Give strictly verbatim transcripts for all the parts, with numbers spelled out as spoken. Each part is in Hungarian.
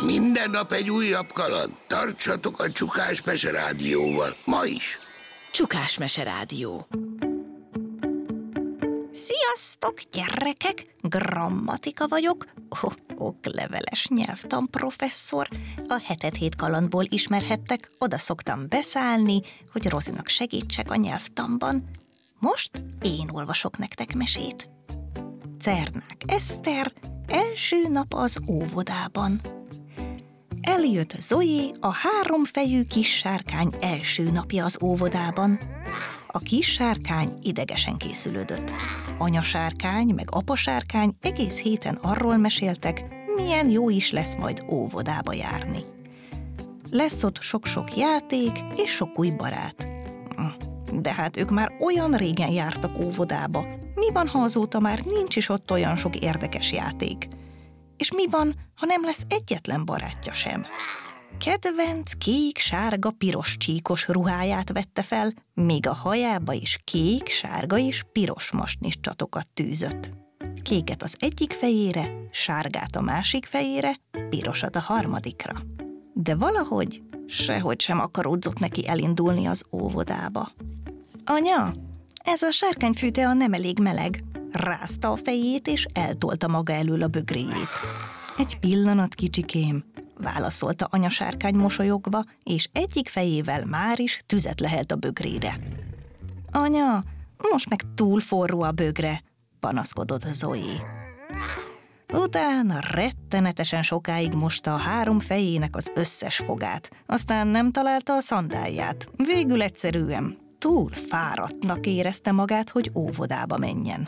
Minden nap egy újabb kaland. Tartsatok a Csukás Mese Rádióval, ma is. Csukás Mese Rádió. Sziasztok, gyerekek! Grammatika vagyok, oh, okleveles nyelvtanprofesszor. A hetet hét kalandból ismerhettek, oda szoktam beszállni, hogy Rozinak segítsek a nyelvtanban. Most én olvasok nektek mesét. Cernák Eszter, első nap az óvodában. Eljött Zoé, a háromfejű kis sárkány első napja az óvodában. A kis sárkány idegesen készülődött. Anya sárkány meg apa sárkány egész héten arról meséltek, milyen jó is lesz majd óvodába járni. Lesz ott sok-sok játék és sok új barát. De hát ők már olyan régen jártak óvodába. Mi van, ha azóta már nincs is ott olyan sok érdekes játék? És mi van, ha nem lesz egyetlen barátja sem? Kedvenc kék, sárga, piros csíkos ruháját vette fel, még a hajába is kék, sárga és piros mostnis csatokat tűzött. Kéket az egyik fejére, sárgát a másik fejére, pirosat a harmadikra. De valahogy sehogy sem akaródzott neki elindulni az óvodába. Anya, ez a sárkányfűtea nem elég meleg. Rázta a fejét és eltolta maga elől a bögréjét. Egy pillanat, kicsikém, válaszolta anya sárkány mosolyogva, és egyik fejével már is tüzet lehelt a bögrére. Anya, most meg túl forró a bögre, panaszkodott Zoé. Utána rettenetesen sokáig mosta a három fejének az összes fogát, aztán nem találta a szandálját. Végül egyszerűen túl fáradtnak érezte magát, hogy óvodába menjen.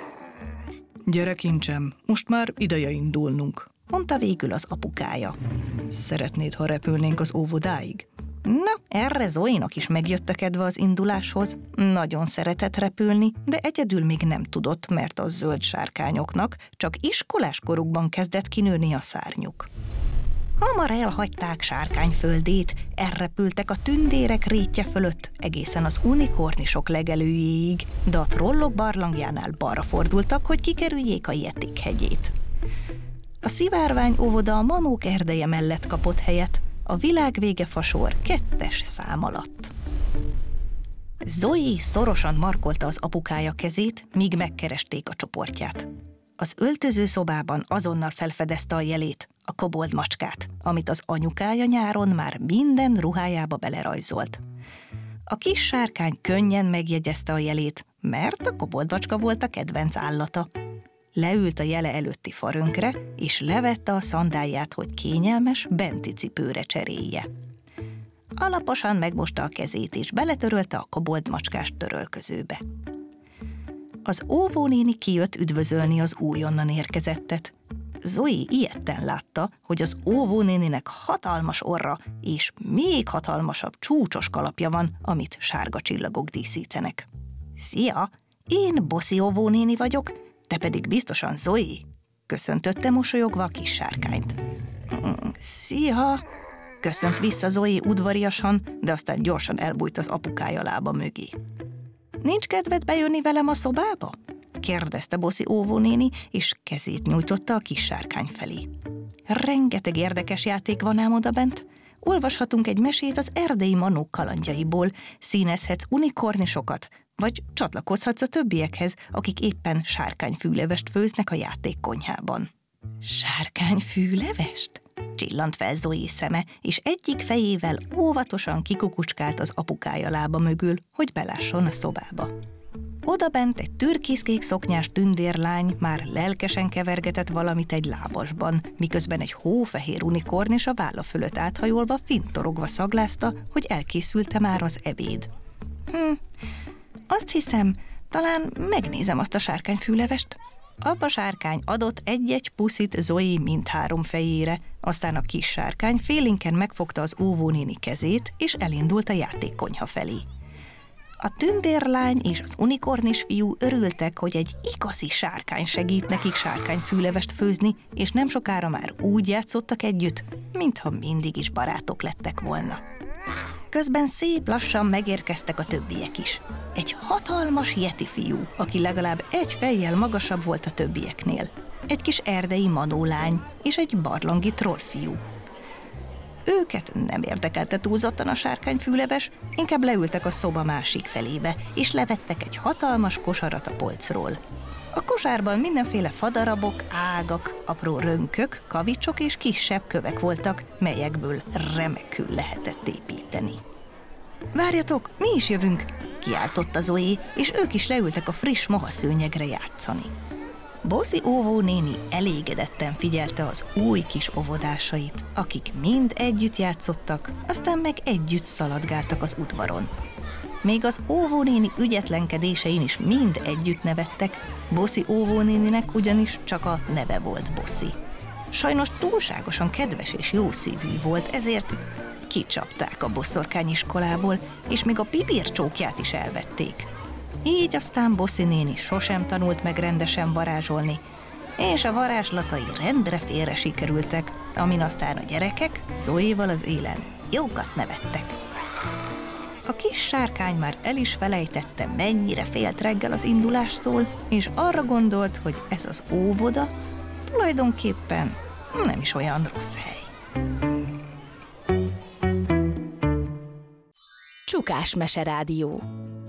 Gyere, kincsem, most már ideje indulnunk, mondta végül az apukája. Szeretnéd, ha repülnénk az óvodáig? Na, erre Zoénak is megjött a kedve az induláshoz. Nagyon szeretett repülni, de egyedül még nem tudott, mert a zöld sárkányoknak csak iskolás korukban kezdett kinőni a szárnyuk. Hamar elhagyták sárkányföldét, elrepültek a tündérek rétje fölött, egészen az unikornisok legelőjéig, de a trollok barlangjánál balra fordultak, hogy kikerüljék a Yetik hegyét. A szivárvány óvoda a manók erdeje mellett kapott helyet, a világvége fasor kettes szám alatt. Zoé szorosan markolta az apukája kezét, míg megkeresték a csoportját. Az öltözőszobában azonnal felfedezte a jelét, a kobold macskát, amit az anyukája nyáron már minden ruhájába belerajzolt. A kis sárkány könnyen megjegyezte a jelét, mert a kobold macska volt a kedvenc állata. Leült a jele előtti farönkre, és levette a szandálját, hogy kényelmes, benti cipőre cserélje. Alaposan megmosta a kezét, és beletörölte a kobold macskás törölközőbe. Az óvónéni kijött üdvözölni az újonnan érkezettet. Zoé ijedten látta, hogy az óvónéninek hatalmas orra és még hatalmasabb csúcsos kalapja van, amit sárga csillagok díszítenek. Szia, én Boszi óvónéni vagyok, te pedig biztosan Zoé, köszöntötte mosolyogva a kis sárkányt. Szia, köszönt vissza Zoé udvariasan, de aztán gyorsan elbújt az apukája lába mögé. Nincs kedved bejönni velem a szobába? kérdezte Boszi óvónéni, és kezét nyújtotta a kis sárkány felé. Rengeteg érdekes játék van ám odabent. Olvashatunk egy mesét az erdei manók kalandjaiból, színezhetsz unikornisokat, vagy csatlakozhatsz a többiekhez, akik éppen sárkányfűlevest főznek a játékkonyhában. Sárkányfűlevest? Csillant fel Zoé szeme, és egyik fejével óvatosan kikukucskált az apukája lába mögül, hogy belásson a szobába. Odabent egy türkiszkék szoknyás tündérlány már lelkesen kevergetett valamit egy lábasban, miközben egy hófehér unikornis a válla fölött áthajolva fintorogva szaglázta, hogy elkészült már az ebéd. Hm, azt hiszem, talán megnézem azt a sárkányfűlevest. Apa sárkány adott egy-egy puszit Zoé mindhárom fejére, aztán a kis sárkány félénken megfogta az óvónéni kezét, és elindult a játékkonyha felé. A tündérlány és az unikornis fiú örültek, hogy egy igazi sárkány segít nekik sárkányfűlevest főzni, és nem sokára már úgy játszottak együtt, mintha mindig is barátok lettek volna. Közben szép lassan megérkeztek a többiek is. Egy hatalmas yeti fiú, aki legalább egy fejjel magasabb volt a többieknél. Egy kis erdei manólány és egy barlangi trollfiú. Őket nem érdekelte túlzottan a sárkányfűleves, inkább leültek a szoba másik felébe, és levettek egy hatalmas kosarat a polcról. A kosárban mindenféle fadarabok, ágak, apró rönkök, kavicsok és kisebb kövek voltak, melyekből remekül lehetett építeni. Várjatok, mi is jövünk! Kiáltotta Zoé, és ők is leültek a friss mohaszőnyegre játszani. Boszi óvónéni elégedetten figyelte az új kis óvodásait, akik mind együtt játszottak, aztán meg együtt szaladgáltak az udvaron. Még az óvónéni ügyetlenkedésein is mind együtt nevettek, Boszi óvónéninek ugyanis csak a neve volt Boszi. Sajnos túlságosan kedves és jószívű volt, ezért kicsapták a boszorkányiskolából, és még a pipírcsókját is elvették. Így aztán Boszi néni sosem tanult meg rendesen varázsolni, és a varázslatai rendre félre sikerültek, amin aztán a gyerekek Zoéval az élen jókat nevettek. A kis sárkány már el is felejtette, mennyire félt reggel az indulástól, és arra gondolt, hogy ez az óvoda tulajdonképpen nem is olyan rossz hely. Csukás Meserádió.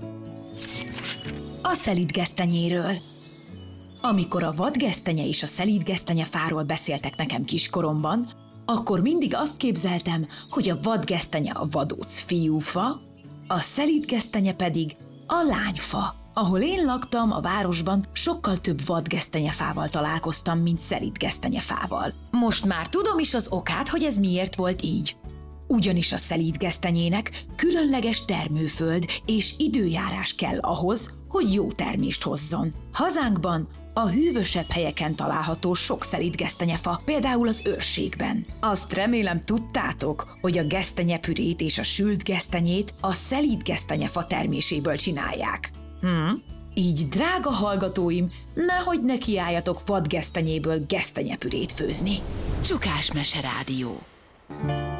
A szelídgesztenyéről. Amikor a vadgesztenye és a szelídgesztenyefáról beszéltek nekem kiskoromban, akkor mindig azt képzeltem, hogy a vadgesztenye a vadóc fiúfa, a szelídgesztenye pedig a lányfa. Ahol én laktam, a városban sokkal több vadgesztenyefával találkoztam, mint szelídgesztenyefával. Most már tudom is az okát, hogy ez miért volt így. Ugyanis a szelídgesztenyének különleges termőföld és időjárás kell ahhoz, hogy jó termést hozzon. Hazánkban a hűvösebb helyeken található sok szelídgesztenyefa, például az őrségben. Azt remélem tudtátok, hogy a gesztenyepürét és a sült gesztenyét a szelídgesztenyefa terméséből csinálják. Hm? Így, drága hallgatóim, nehogy nekiálljatok vadgesztenyéből gesztenyepürét főzni. Csukás Meserádió.